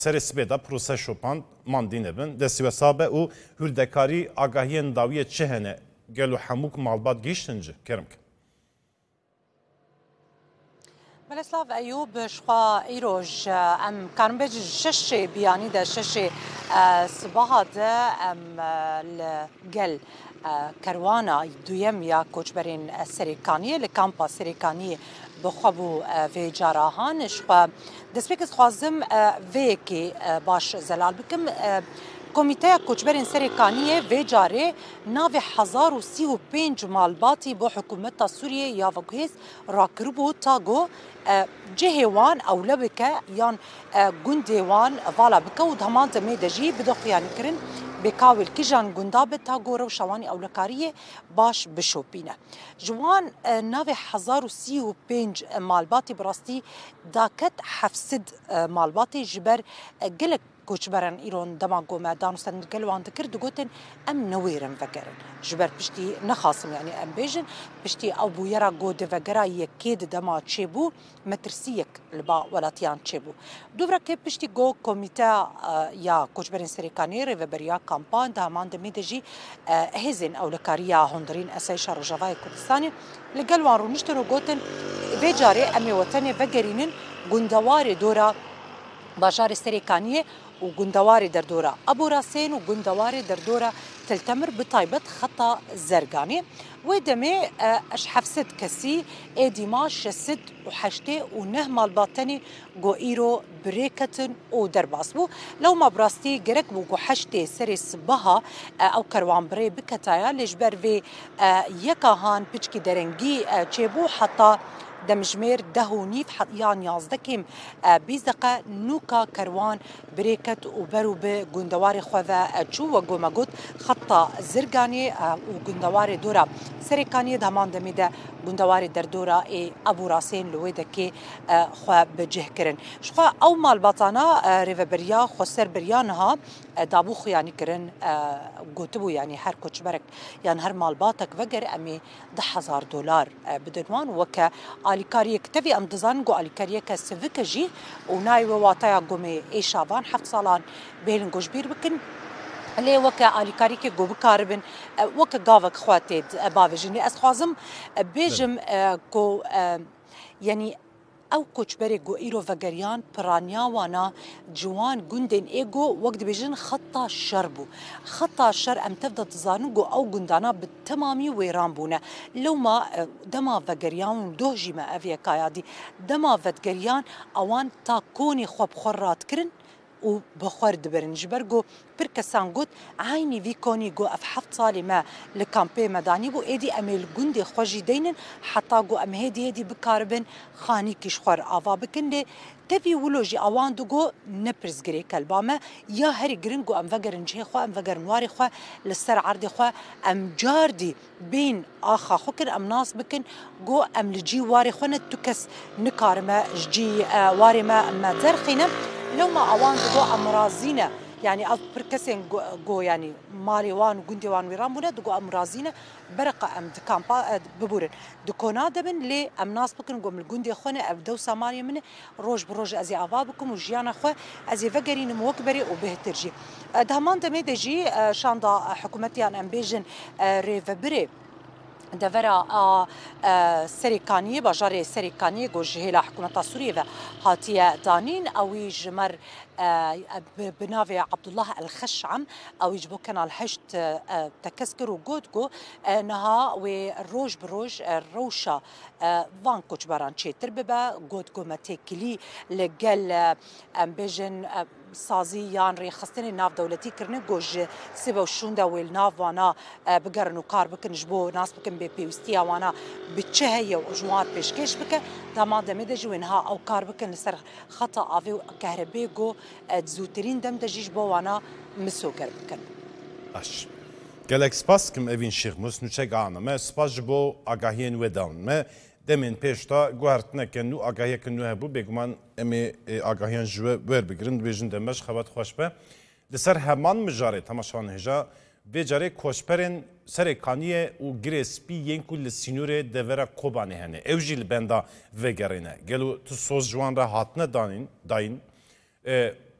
سرسبێدا پرۆسە شۆپان ماندینە بن دەسیوەسابە و هولدەکاری ئاگاهیە نداویە چه هەنە گەل و هەموو ماڵبات گەیشتنجە کەرمکە ملسلاف أيوب شخوا إيروج أم كان بيج شش بياني ده شش صباح ده أم الجل كروانا دويم يا كوچبرين سريكانية لكامبا سريكانية بخبو في جاراهان شخوا دسبيكس خوازم فيكي باش زلال بكم کمیته کوچبرین سرکانیه و جاره ناو 1035 مالباتی با حکومت سوریه یا وگهیز راکربو تاگو جهوان او لبکه یان گندوان والا بکه و دهمان دمه دجی بدو خیانی کرن بکاول کجان گنداب تاگو رو شوانی اولکاریه باش بشوپینه جوان ناو 1035 مالباتی براستی داکت 700 مالباتی جبر گلک کوچبران ایران دماغو ما دانستن گلوان دکر دگوتن ام نویرم وگرن جبر پشتی نخاسم یعنی ام بیجن پشتی او بویرا گود وگرا یکید دما چیبو مترسیک لبا ولاتیان چیبو دوباره که پشتی گو کمیته یا کوچبرین سریکانی رو بریا کامپان دامان دمیدجی هزین اولکاریا هندرین اسایش رجوای کردستانی لگلوان رو نشتنو گوتن وجاری امی وطن وگرینن گندوار دورا باجار سريكانية وجندواري دردورة أبو راسين وجندواري دردورة تلتمر بطيبة خطا زرقاني ودمي اش حفصد كسي ديماش شسد وحشتي ونهما الباطني جو ايرو بريكتن ودرباسبو لو ما براستي جرك بو حشتي سري صبها او كروان بري بكتايا لجبر في يكاهان بيشكي درنجي تشيبو حتى دمجمير دهونيف يعني يازدكيم بيزدقة نوكا كروان بريكت وبرو بجندواري خوذا تشو وقوماقوت خطة زرقاني وجندواري دورا سريكاني دهمان دميدا جندواري دردورا أبو راسين لويدا كي خوا بجه كرن شخوا أو مال بطانا ريفبريا خسر بريانها دابوخ يعني كرن قوتبو يعني هر كوچبرك يعني هر مال باتك وقر أمي $10,000 بدنوان وكا آلیکاریه کتوی ام دزان گو آلیکاریه که سوک جی و نای و واتایا گومی ایشابان 7 سالان بیلن گوش بیر بکن لی وکا آلیکاری که گو بکاربن وکا گاوک خواتید باویجن لی از خوازم بیجم گو یعنی او کوچبری گو ایرو وگریان پرانیا وانا جوان گندن ایگو وقت بیجن خطا شر بو خطا شر ام تفضل تزانو گو او گندانا بالتمامي ويران بونا لو ما دما وگریان دوجی ما اویا کایادی دما وگریان اوان تا کونی خوب خورات کرن و بخور دبرن جبرگو بركسان قلت عيني في كوني جو اف 7 صالي ما لكامبي مداني بو ايدي اميل جندي خوجي دينن حتى جو ام هيدي بكاربن خاني كشخور افا بكن لي تبي ولوجي اوان دوغو نبرز جري كلبامه يا هري جرينجو ام فجرن جي خو ام فجر نواري خو للسر عرضي خو ام جاردي بين اخا خوكن ام ناس بكن جو ام لجي واري خو نتكس نكارما جي واري ما زرخينا لو ما اوان دوغو امرازينا يعني او بركسين جو يعني مالي وان وجندي وان ويران بونا دغو امرازينا برقه ام دكامبا ببورن دكونا دبن لي ام ناس بكن جو من الجندي خونا ابدو ساماري من روج بروج ازي افابكم وجيانا خو ازي فقرين موكبري وبهترجي دهمان دميدجي شاندا حكومتي ان امبيجن ريفبري دفرا سريكانية بجاري سريكانية جوجهلا حكومة سوريا هاتية دانين أو يجمر بنافي عبد الله الخشعم أو يجبو كان الحشت تكسكر وجودكو نها وروج بروج الروشة فان كوتشبران شيء ترببة جودكو متكلي لجل بيجن سازی یان ریخستن ناف دولتی کرنه گوش سبا و شونده ویل ناف وانا بگرن و کار بکن جبو ناس بکن به پیوستی وانا بچه هی و جوار پیشکش بکن دما دمده جوینها او کار بکن لسر خطا آوی و کهربی گو زوترین دم دجیج بو وانا مسوگر بکن باش گلک سپاس کم اوین شیخموس نوچه آنه ما سپاس جبو آگاهین و داون ما دمین پیشتا گوهرتنه کنو آگاهی کنو هبو بگمان امی آگاهیان جوه ور بگرند بیجن دمش خواد خوش به لسر همان مجاره تماشان هجا بجاره کوشپرن سر کانیه و گریسپی ین کل سینوره دوره کوبانه هنه اوجیل بندا وگرینه گلو تو سوز جوان را هاتنه داین